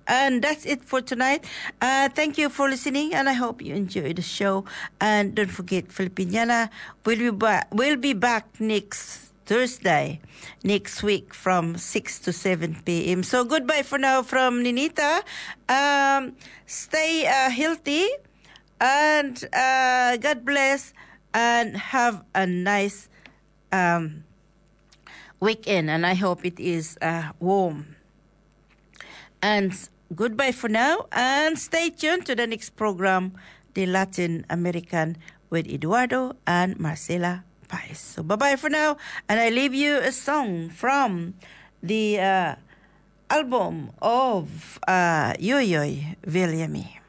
And that's it for tonight. Thank you for listening, and I hope you enjoyed the show. And don't forget, Filipiniana will be back next Thursday, next week from 6 to 7 p.m. So goodbye for now from Ninita. Stay healthy, and God bless, and have a nice weekend. And I hope it is warm. And goodbye for now, and stay tuned to the next program, The Latin American, with Eduardo and Marcela Paez. So bye-bye for now, and I leave you a song from the album of Yoyoy Villamy.